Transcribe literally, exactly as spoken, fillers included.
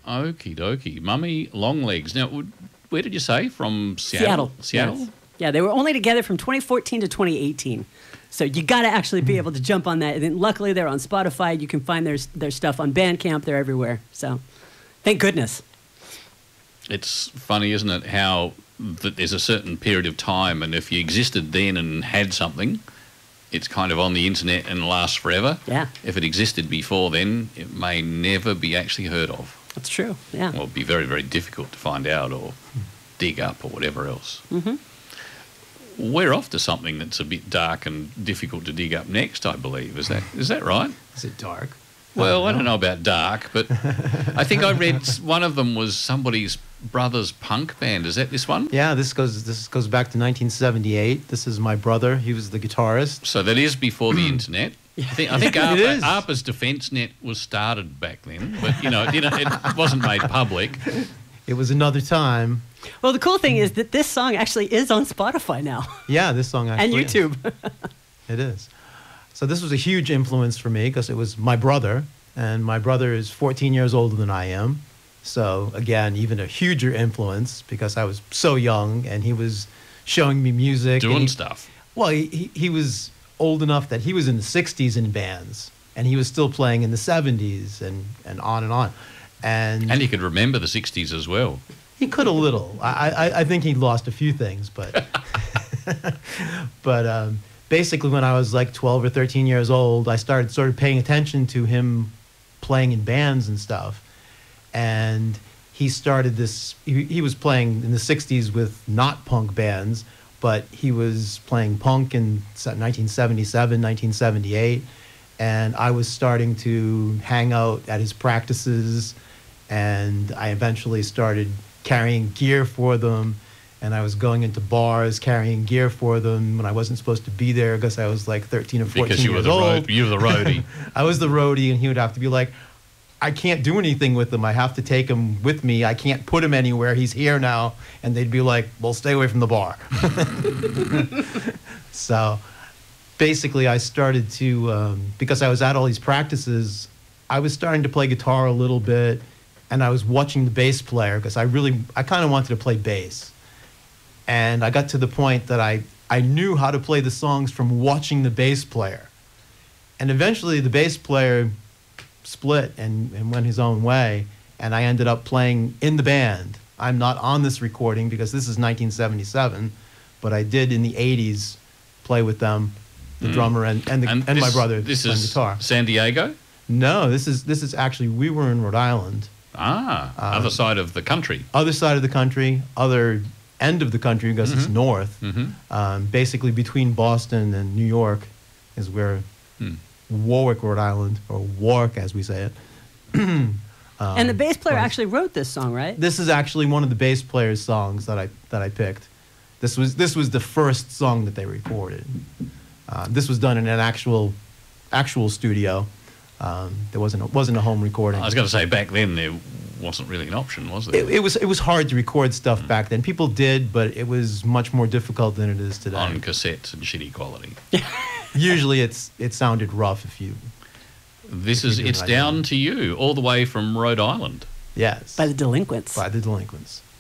Okie dokie. Mummy Longlegs. Now, would- where did you say? From Seattle. Seattle? Seattle? Yes. Yeah, they were only together from twenty fourteen to twenty eighteen. So you got to actually be able to jump on that. And then luckily, they're on Spotify. You can find their their stuff on Bandcamp. They're everywhere. So thank goodness. It's funny, isn't it, how that there's a certain period of time, and if you existed then and had something, it's kind of on the internet and lasts forever. Yeah. If it existed before then, it may never be actually heard of. That's true. Yeah. Or it'd be very, very difficult to find out or dig up or whatever else. Mm-hmm. We're off to something that's a bit dark and difficult to dig up next, I believe. Is that is that right? Is it dark? Well, I don't know about dark, but I think I read one of them was somebody's brother's punk band. Is that this one? Yeah, this goes this goes back to nineteen seventy-eight. This is my brother. He was the guitarist. So that is before the internet. I think, I think It ARPA, is. ARPA's Defence Net was started back then, but you know, it, didn't, it wasn't made public. It was another time. Well, the cool thing is that this song actually is on Spotify now Yeah, this song and actually is. YouTube. It is. So this was a huge influence for me because it was my brother, and my brother is fourteen years older than I am. So again, even a huger influence because I was so young and he was showing me music. and Doing he- stuff. Well, he, he, he was old enough that he was in the sixties in bands, and he was still playing in the seventies and, and on and on. And, And you could remember the sixties as well. he could a little. I, I, I think he lost a few things, but but um, basically when I was like twelve or thirteen years old, I started sort of paying attention to him playing in bands and stuff. And he started this, he, he was playing in the sixties with not punk bands, but he was playing punk in nineteen seventy-seven, nineteen seventy-eight. And I was starting to hang out at his practices, and I eventually started carrying gear for them. And I was going into bars carrying gear for them when I wasn't supposed to be there because I was like thirteen or fourteen Because you were years the old. road, you were the roadie. I was the roadie, and he would have to be like, I can't do anything with him. I have to take him with me. I can't put him anywhere. He's here now. And they'd be like, well, stay away from the bar. So basically, I started to, um, because I was at all these practices, I was starting to play guitar a little bit, and I was watching the bass player because I really, I kind of wanted to play bass. And I got to the point that I, I knew how to play the songs from watching the bass player. And eventually the bass player split and, and went his own way, and I ended up playing in the band. I'm not on this recording because this is nineteen seventy-seven, but I did in the eighties play with them, the Mm. drummer and, and, the, and, this, my brother This playing is guitar. San Diego? No, this is this is actually, we were in Rhode Island, Ah, Um, other side of the country. other side of the country, other end of the country because it's Mhm. north. hmm Um, basically between Boston and New York is where Hmm. Warwick, Rhode Island, or Warwick as we say it. um, And the bass player was. actually wrote this song, right? This is actually one of the bass player's songs that I that I picked. This was this was the first song that they recorded. Uh, this was done in an actual actual studio. Um, there wasn't a, wasn't a home recording. I was going to say, back then there wasn't really an option, was there? It, it was it was hard to record stuff back then. People did, but it was much more difficult than it is today. On cassettes and shitty quality. Usually, it's it sounded rough if you. This You're is doing It's right Down now. to You, all the way from Rhode Island. Yes. By the Delinquents. By the Delinquents.